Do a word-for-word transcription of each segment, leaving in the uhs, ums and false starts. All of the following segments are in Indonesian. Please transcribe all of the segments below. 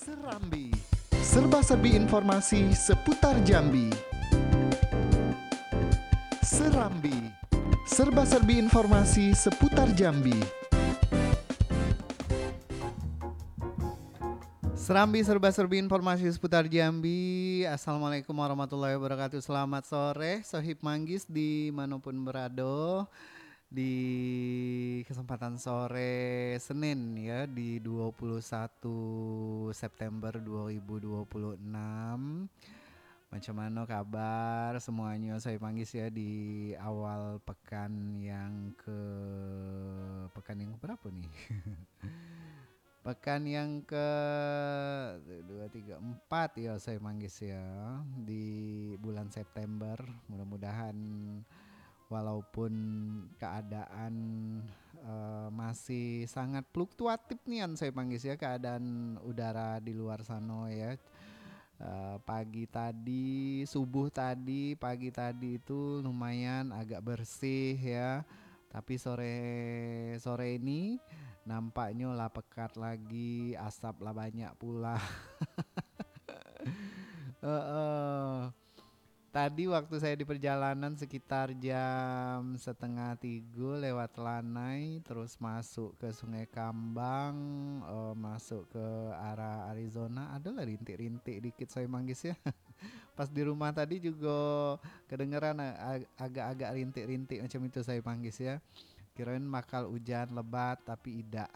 Serambi, serba-serbi informasi seputar Jambi. Serambi, serba-serbi informasi seputar Jambi. Serambi, serba-serbi informasi seputar Jambi. Assalamualaikum warahmatullahi wabarakatuh. Selamat sore, Sohib Manggis dimanapun berada. Di kesempatan sore Senin ya, di dua puluh satu September dua ribu dua puluh enam. Macam mana kabar semuanya? Saya Manggis ya di awal pekan yang ke pekan yang berapa nih? Pekan yang ke dua, tiga, empat ya saya Manggis ya di bulan September. Mudah-mudahan walaupun keadaan uh, masih sangat fluktuatif nih saya Manggis ya, keadaan udara di luar sana ya. Uh, pagi tadi, subuh tadi, pagi tadi itu lumayan agak bersih ya. Tapi sore sore ini nampaknya lah pekat lagi, asap lah banyak pula. uh, uh. Tadi waktu saya di perjalanan sekitar jam setengah tiga lewat Lanai, terus masuk ke Sungai Kambang, uh, masuk ke arah Arizona, adalah rintik-rintik dikit saya Manggis ya. Pas di rumah tadi juga kedengeran ag- agak-agak rintik-rintik macam itu saya Manggis ya. Kirain bakal hujan lebat tapi tidak.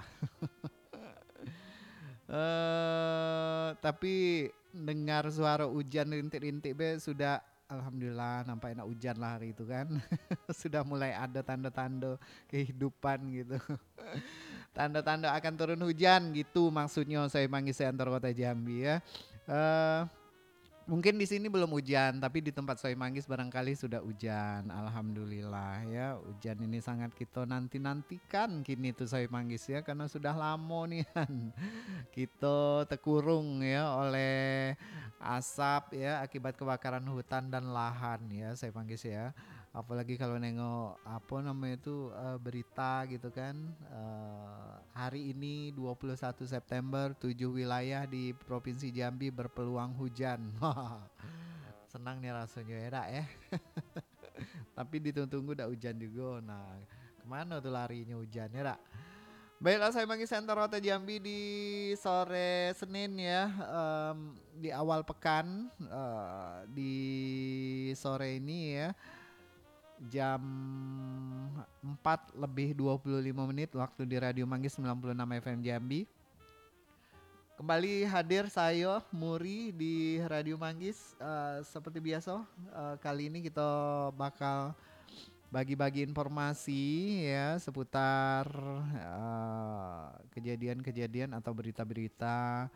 Uh, tapi dengar suara hujan rintik-rintik be sudah, alhamdulillah nampak enak hujan lah hari itu kan. Sudah mulai ada tanda-tanda kehidupan gitu. Tanda-tanda akan turun hujan gitu maksudnya saya Manggis antar kota Jambi ya. Uh, Mungkin di sini belum hujan, tapi di tempat saya Manggis barangkali sudah hujan. Alhamdulillah ya, hujan ini sangat kita nanti-nantikan kini tuh saya Manggis ya, karena sudah lama nih kan kita terkurung ya oleh asap ya akibat kebakaran hutan dan lahan ya saya Manggis ya. Apalagi kalau nengok apa namanya itu uh, berita gitu kan, uh, hari ini dua puluh satu September tujuh wilayah di Provinsi Jambi berpeluang hujan. Senang nih rasanya ya dak ya. Tapi ditunggu-tunggu udah hujan juga. Nah kemana tuh larinya hujan ya dak. Baiklah saya Manggis Center Rota Jambi di sore Senin ya, um, di awal pekan, uh, di sore ini ya, jam empat lebih dua puluh lima menit waktu di Radio Manggis sembilan puluh enam F M Jambi. Kembali hadir saya Muri di Radio Manggis uh, seperti biasa. Uh, kali ini kita bakal bagi-bagi informasi ya seputar uh, kejadian-kejadian atau berita-berita